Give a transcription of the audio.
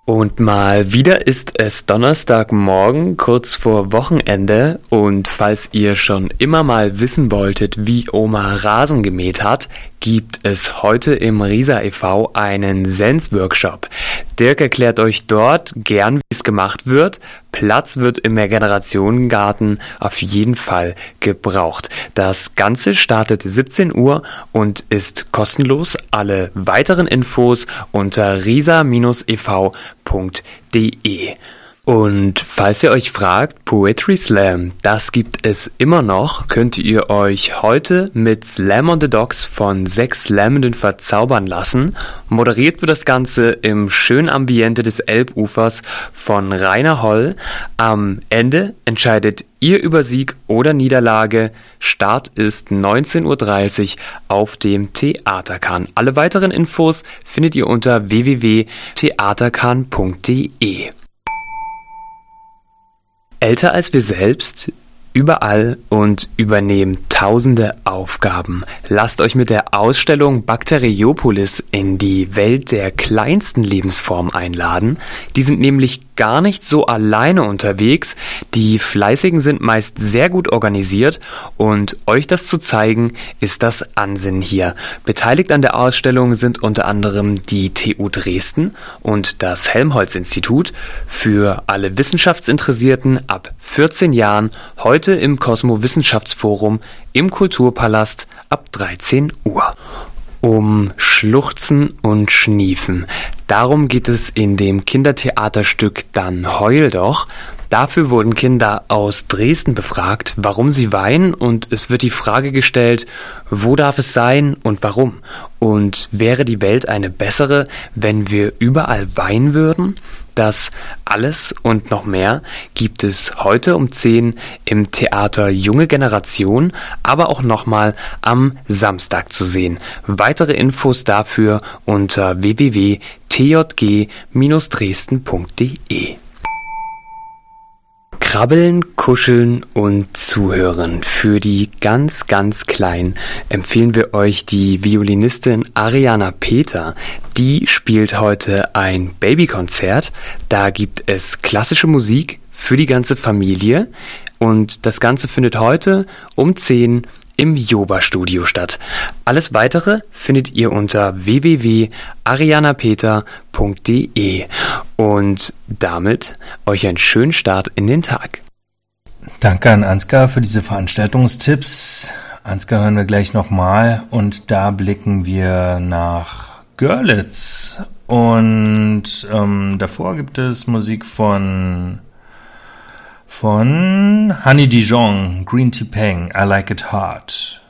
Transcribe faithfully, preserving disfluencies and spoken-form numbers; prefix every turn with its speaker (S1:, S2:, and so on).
S1: Und mal wieder ist es Donnerstagmorgen, kurz vor Wochenende, und falls ihr schon immer mal wissen wolltet, wie Oma Rasen gemäht hat, gibt es heute im Riesa e V einen Senf-Workshop. Dirk erklärt euch dort gern, wie es gemacht wird. Platz wird im Mehrgenerationengarten auf jeden Fall gebraucht. Das Ganze startet siebzehn Uhr und ist kostenlos. Alle weiteren Infos unter riesa e v punkt de. Und falls ihr euch fragt, Poetry Slam, das gibt es immer noch, könnt ihr euch heute mit Slam on the Docks von sechs Slammenden verzaubern lassen. Moderiert wird das Ganze im schönen Ambiente des Elbufers von Rainer Holl. Am Ende entscheidet ihr über Sieg oder Niederlage. Start ist neunzehn Uhr dreißig auf dem Theaterkahn. Alle weiteren Infos findet ihr unter w w w punkt theaterkahn punkt de. Älter als wir selbst, überall und übernehmen tausende Aufgaben. Lasst euch mit der Ausstellung Bakteriopolis in die Welt der kleinsten Lebensformen einladen. Die sind nämlich gar nicht so alleine unterwegs. Die Fleißigen sind meist sehr gut organisiert und euch das zu zeigen, ist das Ansinnen hier. Beteiligt an der Ausstellung sind unter anderem die T U Dresden und das Helmholtz-Institut. Für alle Wissenschaftsinteressierten ab vierzehn Jahren heute im Cosmo Wissenschaftsforum im Kulturpalast ab dreizehn Uhr. Um Schluchzen und Schniefen. Darum geht es in dem Kindertheaterstück Dann heul doch. Dafür wurden Kinder aus Dresden befragt, warum sie weinen, und es wird die Frage gestellt, wo darf es sein und warum? Und wäre die Welt eine bessere, wenn wir überall weinen würden? Das alles und noch mehr gibt es heute um zehn im Theater Junge Generation, aber auch nochmal am Samstag zu sehen. Weitere Infos dafür unter w w w punkt t j g dash dresden punkt de. Krabbeln, kuscheln und zuhören. Für die ganz, ganz Kleinen empfehlen wir euch die Violinistin Ariana Peter. Die spielt heute ein Babykonzert. Da gibt es klassische Musik für die ganze Familie. Und das Ganze findet heute um zehn im Joba-Studio statt. Alles Weitere findet ihr unter w w w punkt ariana peter punkt de. Und damit euch einen schönen Start in den Tag.
S2: Danke an Ansgar für diese Veranstaltungstipps. Ansgar hören wir gleich nochmal und da blicken wir nach Görlitz. Und ähm, davor gibt es Musik von von Honey Dijon, Green Tea Peng, I Like It Hard.